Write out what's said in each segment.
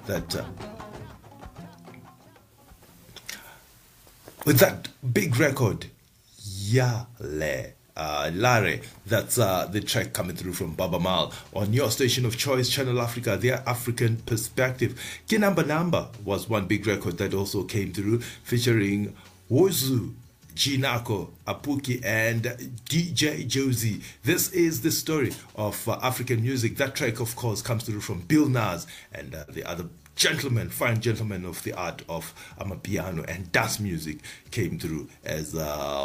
that with that big record, Yale. Lare, that's the track coming through from Baba Mal on your station of choice, Channel Africa, their African perspective. Kinamba was one big record that also came through, featuring Wozu, Jinako, Apuki, and DJ Josie. This is the story of African music. That track, of course, comes through from Bill Nas and the other fine gentlemen of the art of amapiano and dance music came through as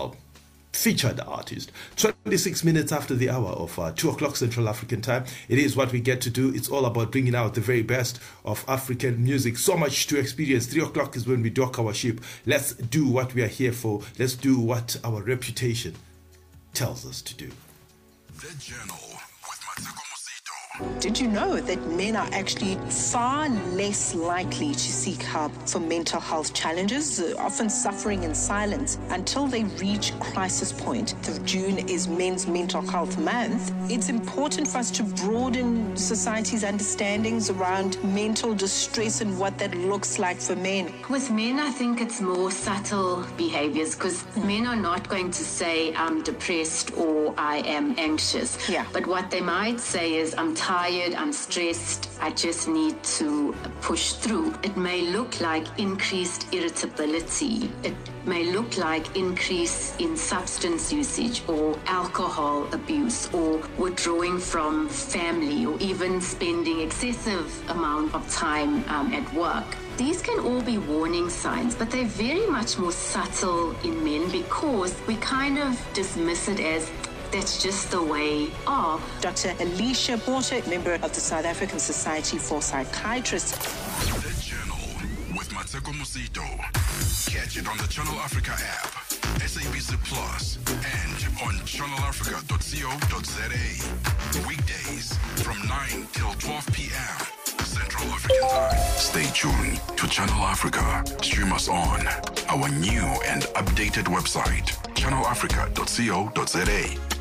featured artist. 26 minutes after the hour of 2 o'clock Central African time. It is what we get to do. It's all about bringing out the very best of African music. So much to experience. 3 o'clock is when we dock our ship. Let's do what we are here for. Let's do what our reputation tells us to do. The Journal with Mateko Musito. Did you know that men are actually far less likely to seek help for mental health challenges, often suffering in silence until they reach crisis point? June is Men's Mental Health Month. It's important for us to broaden society's understandings around mental distress and what that looks like for men. With men, I think it's more subtle behaviors because men are not going to say, I'm depressed or I am anxious. Yeah. But what they might say is, I'm tired, I'm stressed, I just need to push through. It may look like increased irritability. It may look like increase in substance usage or alcohol abuse or withdrawing from family or even spending excessive amount of time at work. These can all be warning signs, but they're very much more subtle in men because we kind of dismiss it as that's just the way of. Dr. Alicia Porter, member of the South African Society for Psychiatrists. The Journal with Mateko Musito. Catch it on the Channel Africa app, SABC Plus, and on channelafrica.co.za. Weekdays from 9 till 12 p.m. Central African Time. Stay tuned to Channel Africa. Stream us on our new and updated website, channelafrica.co.za.